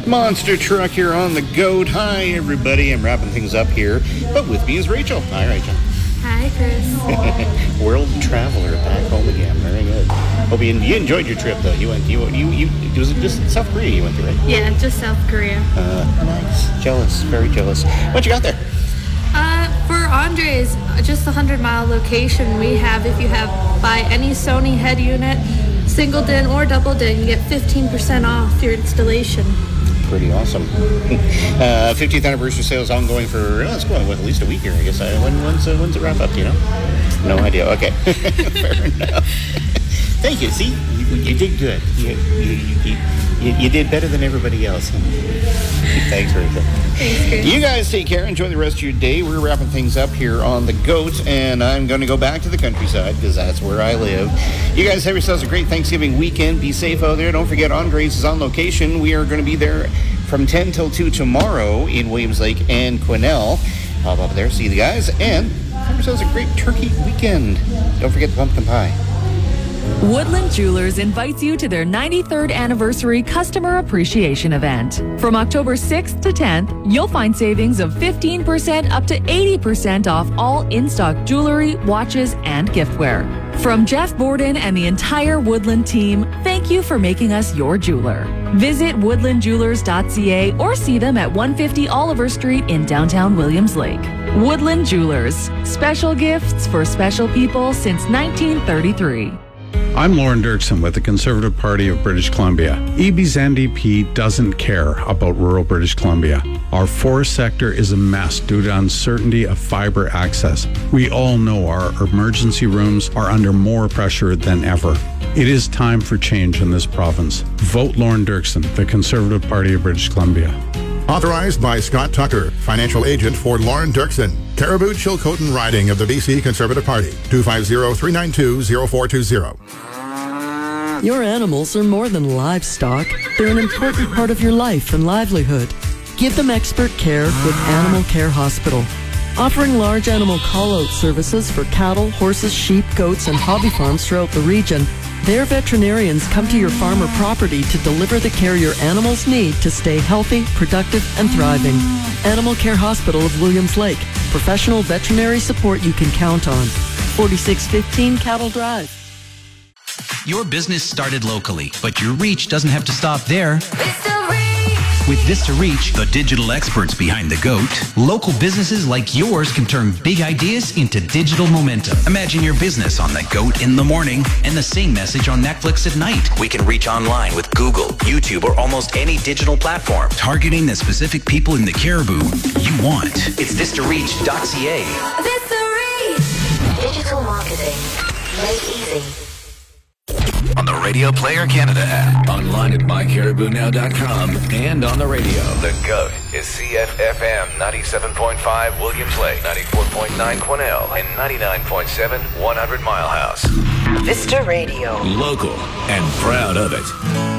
Monster Truck here on the Goat. Hi, everybody. I'm wrapping things up here, but with me is Rachel. Hi, Rachel. Hi, Chris. World traveler back home again. Very good. Hope you enjoyed your trip, though. You was it just South Korea you went to, right? Yeah, just South Korea. Nice. Jealous. Very jealous. What you got there? For Andres, just a 100-mile location we have. If you buy any Sony head unit, single DIN or double DIN, you get 15% off your installation. Pretty awesome. 50th anniversary sales ongoing for, it's going, at least a week here, I guess. When's it wrap up, do you know? No idea. Okay. Fair enough. Thank you. See, you did good. You did better than everybody else. Thanks, Rachel. Thanks, Chris. You guys take care. Enjoy the rest of your day. We're wrapping things up here on the Goat, and I'm going to go back to the countryside because that's where I live. You guys have yourselves a great Thanksgiving weekend. Be safe out there. Don't forget, Andres is on location. We are going to be there from 10 till 2 tomorrow in Williams Lake and Quesnel. Pop up there, see the guys, and have yourselves a great turkey weekend. Don't forget the pumpkin pie. Woodland Jewelers invites you to their 93rd anniversary customer appreciation event. From October 6th to 10th, you'll find savings of 15% up to 80% off all in-stock jewelry, watches, and giftware. From Jeff Borden and the entire Woodland team, thank you for making us your jeweler. Visit woodlandjewelers.ca or see them at 150 Oliver Street in downtown Williams Lake. Woodland Jewelers, special gifts for special people since 1933. I'm Lauren Dirksen with the Conservative Party of British Columbia. EB's NDP doesn't care about rural British Columbia. Our forest sector is a mess due to uncertainty of fiber access. We all know our emergency rooms are under more pressure than ever. It is time for change in this province. Vote Lauren Dirksen, the Conservative Party of British Columbia. Authorized by Scott Tucker, financial agent for Lauren Dirksen. Caribou Chilcotin riding of the BC Conservative Party. 250-392-0420. Your animals are more than livestock. They're an important part of your life and livelihood. Give them expert care with Animal Care Hospital. Offering large animal call-out services for cattle, horses, sheep, goats, and hobby farms throughout the region, their veterinarians come to your farm or property to deliver the care your animals need to stay healthy, productive, and thriving. Animal Care Hospital of Williams Lake. Professional veterinary support you can count on. 4615 Cattle Drive. Your business started locally, but your reach doesn't have to stop there. With Vista Reach, the digital experts behind the Goat, local businesses like yours can turn big ideas into digital momentum. Imagine your business on the Goat in the morning and the same message on Netflix at night. We can reach online with Google, YouTube, or almost any digital platform, targeting the specific people in the Caribou you want. It's VistaReach.ca. Vista Reach! Digital marketing made easy. On the Radio Player Canada app, online at mycaribounow.com, and on the radio. The Goat is CFFM 97.5 Williams Lake, 94.9 Quesnel, and 99.7 100 Mile House. Vista Radio. Local and proud of it.